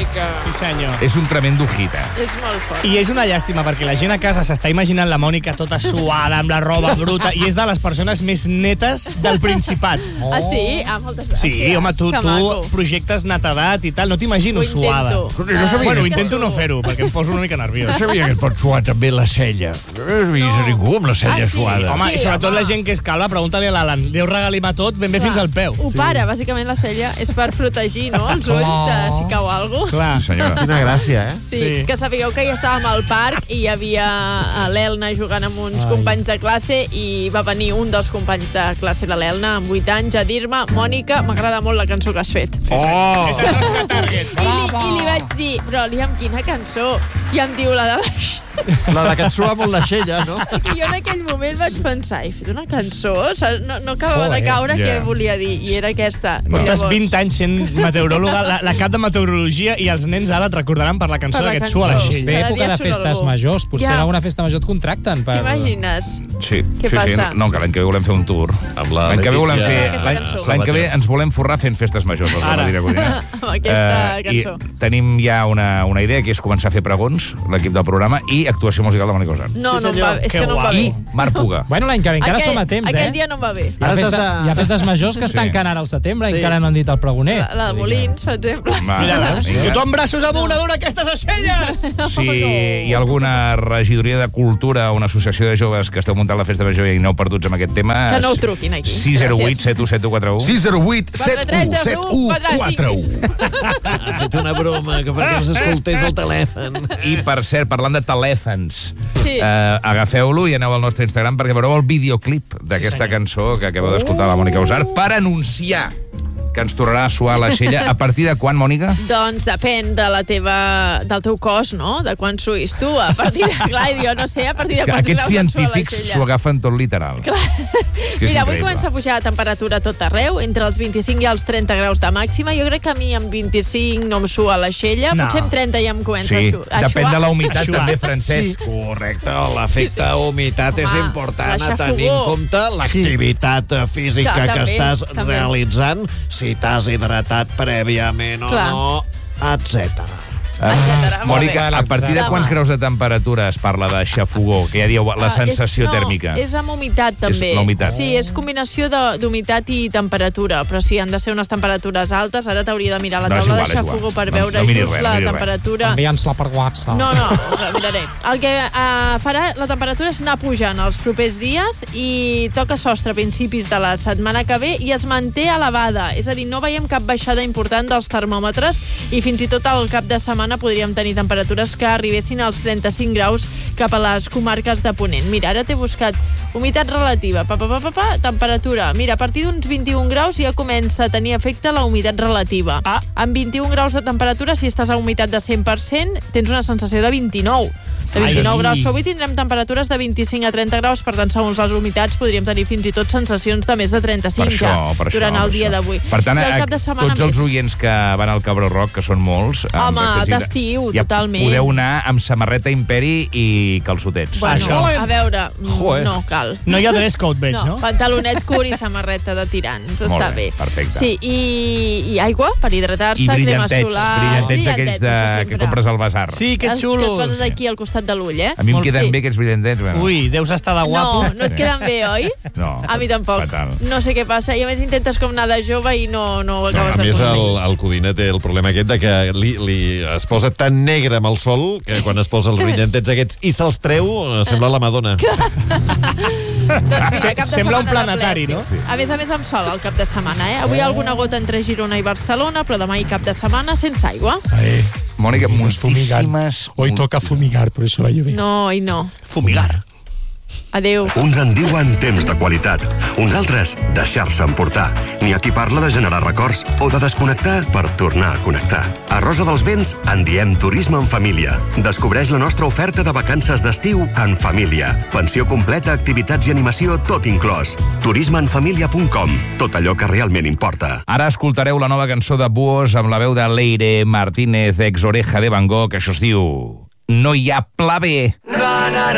Mònica. Sí, senyor. És un tremendo hit, És molt fort. I és una llàstima, perquè la gent a casa s'està imaginant la Mònica tota suada, amb la roba bruta, i és de les persones més netes del Principat. Ah, sí? Ah, moltes gràcies. Sí, home, tu Que maco. projectes netedat i tal, no t'imagino Ho suada. intento. Bueno, Que intento no suo. fer-ho, perquè em poso una mica nerviós. No sabia que et pot suar també la cella. No has vist a ningú amb la cella sí? suada. Home, Sí, i sobretot home. la gent que és calva, pregunta-li a l'Alan. Déu regalim a tot, ben bé fins al peu. Ho para, bàsicament la cella és per protegir, no?, els ulls de si cau alguna cosa. Clar. Sí, senyora. Quina gràcia, eh? Sí, que sapigueu que ja estàvem al parc i hi havia l'Elna jugant amb uns companys de classe i va venir un dels companys de classe de l'Elna amb 8 anys a dir-me: Mònica, m'agrada molt la cançó que has fet. Oh! És el nostre target. I li vaig dir: però Liam, quina cançó? I em diu la de la... La de que et sua molt la xella, no? I jo en aquell moment vaig pensar, he fet una cançó? Saps? No acabava de caure Ja. què volia dir, i era aquesta. Portes 20 anys sent meteoròloga, la cap de meteorologia, i els nens ara et recordaran per la cançó Per la de que et sua la cançó. xella. Ve Cada època dia de surt festes algú. majors. Potser Ja. en alguna festa major et contracten. T'imagines? Sí, Què sí, passa? sí. No, que l'any que ve volem fer un tour. Amb la L'any que ve volem Letícia. fer... Aquesta L'any cançó. l'any que ve ens volem forrar fent festes majors. Ara. Amb aquesta cançó. I tenim ja una idea, que és començar a fer pregons, l'equip del programa, i actuació musical de Mònica Usart. No, Sí, no em senyor. va, és Que que no em va guai. bé. I Marc Puga. Bueno, l'any que ve encara som a temps, Aquell dia no em va bé. Hi ha, Ara t'has hi ha festes majors que es Sí. tanquen ara al setembre i Sí. encara no han dit el pregoner. La de Molins, per exemple. Va, Mira, veus? vinga. Tothom braços amunt a veure aquestes oixelles! Si hi ha alguna regidoria de cultura o una associació de joves que esteu muntant la festa major i aneu perduts amb aquest tema... Que no ho truquin aquí. 608 717141. 608 717141. Ha fet una broma, que perquè no s'escoltés el telèfon. I, per cert, parlant de telèfons, Sí. agafeu-lo i aneu al nostre Instagram perquè veureu el videoclip d'aquesta cançó que acabeu d'escoltar la Mònica Usart per anunciar que ens tornarà a suar la xella. A partir de quan, Mònica? Doncs depèn del teu cos, no? De quan suïs tu. A partir de... Clar, jo no sé, a partir de És que quants aquests graus et sua la científics xella. s'ho agafen tot literal. Clar. que és Mira, avui increïble. comença a pujar la temperatura a tot arreu, entre els 25 i els 30 graus de màxima. Jo crec que a mi amb 25 no em sua la xella, No. potser amb 30 ja em comença Sí, a depèn suar. de la humitat Suar. també, Francesc. Correcte, l'efecte humitat és Home, important la a tenir en xafogó. compte l'activitat física Clar, que també, estàs també. realitzant, si t'has hidratat prèviament o Clar. no, etc. Etcètera. Molt Mònica, bé. a partir de quants Demà. graus de temperatura es parla de xafogó? Que ja dieu la sensació tèrmica. És amb humitat, també. És la humitat. Sí, és combinació d'humitat i temperatura, però sí, han de ser unes temperatures altes. Ara t'hauria de mirar la No, és taula igual, de és igual. xafogó per No, veure no miris just res, no la miris res. temperatura. Envia'ns-la per WhatsApp. No, la miraré. El que farà la temperatura és anar pujant els propers dies i toca sostre a principis de la setmana que ve i es manté elevada. És a dir, no veiem cap baixada important dels termòmetres i fins i tot al cap de setmana podríem tenir temperatures que arribessin als 35 graus cap a les comarques de Ponent. Mira, ara t'he buscat humitat relativa, temperatura. Mira, a partir d'uns 21 graus ja comença a tenir efecte la humitat relativa. Amb 21 graus de temperatura, si estàs a humitat de 100%, tens una sensació de 29. De 29 graus. Però avui tindrem temperatures de 25 a 30 graus, per tant, segons les humitats, podríem tenir fins i tot sensacions de més de 35 durant el dia d'avui. Per tant, I el cap de setmana tots els més. oients que van al Cabró Rock, que són molts... Home, d'estiu, ja totalment. podeu anar amb samarreta Imperi i calçotets. Bueno, Això. a veure, Joder. no cal. No hi ha dress code, veig, no? Pantalonet curt i samarreta de tirants, Molt està bé, bé. perfecte. Sí, i aigua per hidratar-se, I crema brillantets, solar... brillantets d'aquells això que sempre. compres al basar. Sí, que Que et xulos. poses aquí al costat de l'ull, eh? A mi em Molt queden sí. bé aquests brillantets. Bueno. Ui, deus estar de guapo. No et queden bé, oi? No, A mi tampoc. fatal. No sé què passa. I a més intentes com anar de jove i no ho acabes A més, d'aconseguir. el Codina té el problema aquest de que es posa tan negre amb el sol que quan es posa els brillantets aquests i se'ls treu, sembla la Madonna. Doncs mira, cap de Sembla un setmana de planetari, ple no? estiu. A més amb sol el cap de setmana, eh? Avui alguna gota entre Girona i Barcelona, però demà i cap de setmana sense aigua. Mònica, fumigar. moltíssimes... Hoy toca fumigar, por eso la lluvia. No, i no. Fumigar. Adéu. Uns en diuen temps de qualitat, uns altres deixar-se emportar. N'hi ha qui parla de generar records o de desconnectar per tornar a connectar. A Rosa dels Vents en diem turisme en família. Descobreix la nostra oferta de vacances d'estiu en família. Pensió completa, activitats i animació, tot inclòs. turismeenfamilia.com. Tot allò que realment importa. Ara escoltareu la nova cançó de Buos amb la veu de Leire Martínez, ex Oreja de Van Gogh, que això es diu No hi ha pla B.